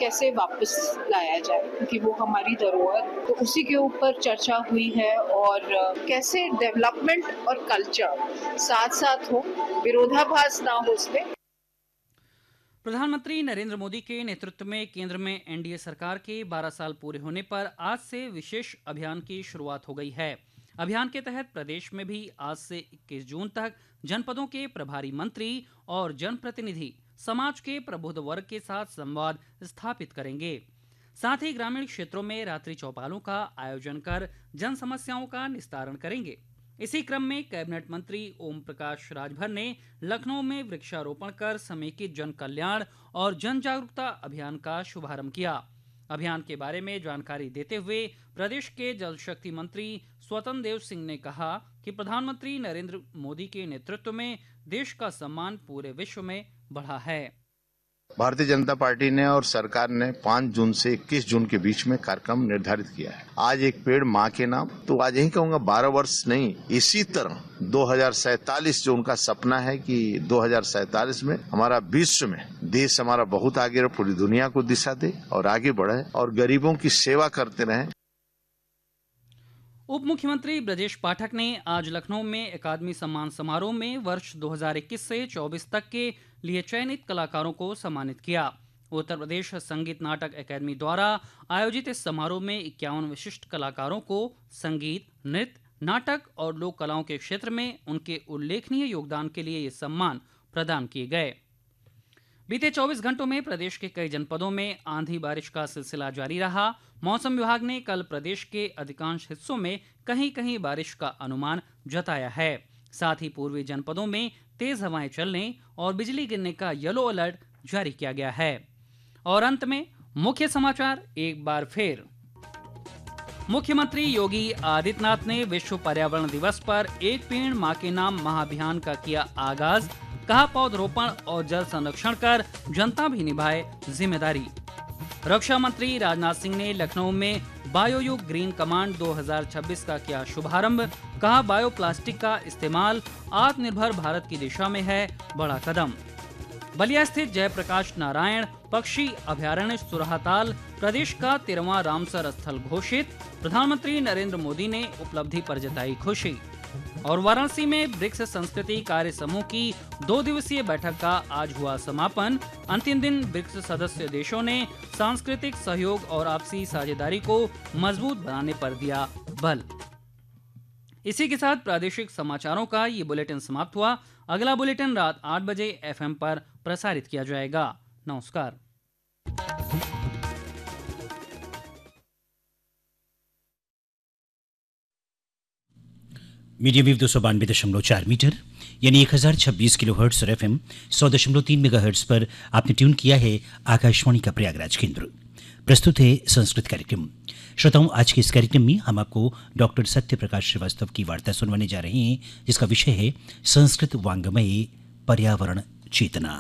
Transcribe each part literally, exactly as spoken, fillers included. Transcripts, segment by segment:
कैसे वापस लाया जाए, क्योंकि वो हमारी धरोहर, तो उसी के ऊपर चर्चा हुई है। और कैसे डेवलपमेंट और कल्चर साथ साथ हो, विरोधाभास ना हो उसमें। प्रधानमंत्री नरेंद्र मोदी के नेतृत्व में केंद्र में एनडीए सरकार के बारह साल पूरे होने पर आज से विशेष अभियान की शुरुआत हो गई है। अभियान के तहत प्रदेश में भी आज से इक्कीस जून तक जनपदों के प्रभारी मंत्री और जनप्रतिनिधि समाज के प्रबुद्ध वर्ग के साथ संवाद स्थापित करेंगे। साथ ही ग्रामीण क्षेत्रों में रात्रि चौपालों का आयोजन कर जन समस्याओं का निस्तारण करेंगे। इसी क्रम में कैबिनेट मंत्री ओम प्रकाश राजभर ने लखनऊ में वृक्षारोपण कर समेकित जन कल्याण और जन जागरूकता अभियान का शुभारंभ किया। अभियान के बारे में जानकारी देते हुए प्रदेश के जल शक्ति मंत्री स्वतंत्र देव सिंह ने कहा कि प्रधानमंत्री नरेंद्र मोदी के नेतृत्व में देश का सम्मान पूरे विश्व में बढ़ा है। भारतीय जनता पार्टी ने और सरकार ने पाँच जून से इक्कीस जून के बीच में कार्यक्रम निर्धारित किया है। आज एक पेड़ माँ के नाम, तो आज यही कहूंगा बारह वर्ष नहीं, इसी तरह दो हजार सैतालीस जो उनका सपना है कि दो हजार सैतालीस में हमारा विश्व में देश हमारा बहुत आगे रहे, पूरी दुनिया को दिशा दे और आगे बढ़े और गरीबों की सेवा करते रहे। उप मुख्यमंत्री ब्रजेश पाठक ने आज लखनऊ में अकादमी सम्मान समारोह में वर्ष दो हजार इक्कीस से चौबीस तक के लिए चयनित कलाकारों को सम्मानित किया। उत्तर प्रदेश संगीत नाटक अकादमी द्वारा आयोजित इस समारोह में इक्यावन विशिष्ट कलाकारों को संगीत, नृत्य, नाटक और लोक कलाओं के क्षेत्र में उनके उल्लेखनीय योगदान के लिए ये सम्मान प्रदान किए गए। बीते चौबीस घंटों में प्रदेश के कई जनपदों में आंधी बारिश का सिलसिला जारी रहा। मौसम विभाग ने कल प्रदेश के अधिकांश हिस्सों में कहीं कहीं बारिश का अनुमान जताया है। साथ ही पूर्वी जनपदों में तेज हवाएं चलने और बिजली गिरने का येलो अलर्ट जारी किया गया है। और अंत में मुख्य समाचार एक बार फिर। मुख्यमंत्री योगी आदित्यनाथ ने विश्व पर्यावरण दिवस पर एक पेड़ मां के नाम महाअभियान का किया आगाज। कहा पौधरोपण और जल संरक्षण कर जनता भी निभाए जिम्मेदारी। रक्षा मंत्री राजनाथ सिंह ने लखनऊ में बायोयुग ग्रीन कमांड दो हजार छब्बीस का किया शुभारंभ। कहा बायो प्लास्टिक का इस्तेमाल आत्मनिर्भर भारत की दिशा में है बड़ा कदम। बलिया स्थित जयप्रकाश नारायण पक्षी अभयारण्य सुरहाताल प्रदेश का तेरहवां रामसर स्थल घोषित। प्रधानमंत्री नरेंद्र मोदी ने उपलब्धि पर जताई खुशी। और वाराणसी में ब्रिक्स संस्कृति कार्य समूह की दो दिवसीय बैठक का आज हुआ समापन। अंतिम दिन ब्रिक्स सदस्य देशों ने सांस्कृतिक सहयोग और आपसी साझेदारी को मजबूत बनाने पर दिया बल। इसी के साथ प्रादेशिक समाचारों का ये बुलेटिन समाप्त हुआ। अगला बुलेटिन रात आठ बजे एफएम पर प्रसारित किया जाएगा। नमस्कार। मीडियम वेव दो सौ बानवे दशमलव चार मीटर यानी एक हजार छब्बीस किलो हर्ट्स और एफ एम सौ दशमलव तीन मेगा हर्ट्स पर आपने ट्यून किया है आकाशवाणी का प्रयागराज केंद्र। प्रस्तुत है संस्कृत कार्यक्रम। श्रोताओं, आज के इस कार्यक्रम में हम आपको डॉक्टर सत्य प्रकाश श्रीवास्तव की वार्ता सुनवाने जा रहे हैं, जिसका विषय है संस्कृत वाङ्मये पर्यावरण चेतना।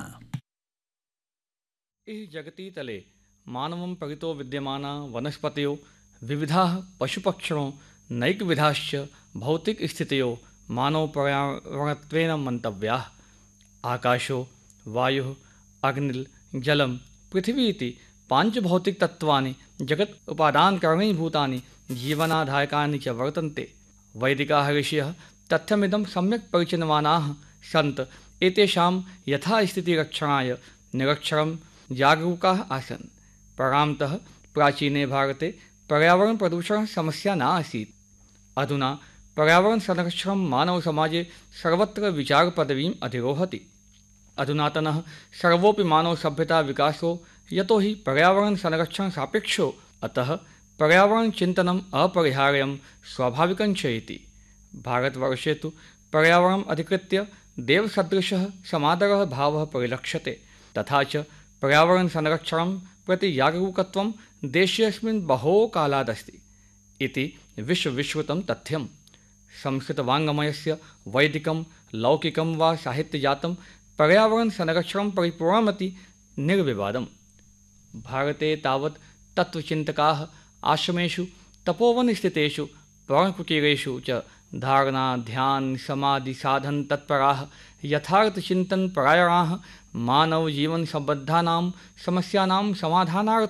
इह जगति तले मानवं परितो विद्यमाना वनस्पतयो विविधाः पशुपक्षिणो नैकविधाश्च भौतिक स्थितयो मानव पर्यावरणत्वेन मंतव्याः। आकाशो वायुः अग्निर् जलम पृथ्वी इति पांचभौतिक तत्वानि जगत उपादानकारणीभूतानि जीवनाधायकानि च वर्तन्ते। वैदिकाः ऋषयः तथ्यमिदं सम्यक् परिचितवानाः सन्त एतेषां यथास्थितिरक्षणाय निरक्षरं जागरूकाः आसन्। प्रारम्भतः प्राचीने भारते पर्यावरण प्रदूषण समस्या न आसीत्। अधुना पर्यावरण संरक्षणं मानव समाजे सर्वत्र विचार पदवीम् अधिरोहति। अधुनातनः सर्वोपि मानव सभ्यता विकासो यतो हि पर्यावरण संरक्षण सापेक्षो, अतः पर्यावरण चिन्तनम् अपरिहार्यं स्वाभाविकं च इति। भारतवर्षे तु पर्यावरणम् अधिकृत्य देवसदृशः समादरः भावः परिलक्ष्यते। तथा च पर्यावरण संरक्षणं प्रति जागरूकत्वं देशेऽस्मिन् बहो कालादस्ति इति विश्वविश्रुतं तथ्यम्। संस्कृतवाङ्मयस्य वैदिकं लौकिकं वा साहित्यजातं पर्यावरण संरक्षणं परिपूर्णमति निर्विवादम्। भारते तावत् तत्त्वचिन्तकाः आश्रमेषु तपोवनस्थितेषु पर्णकुटीरेषु च धारणा ध्यान समाधि साधन तत्पराः यथार्थचिन्तनपरायणाः मानव जीवन संबद्धानां समस्यानां समाधानार्थं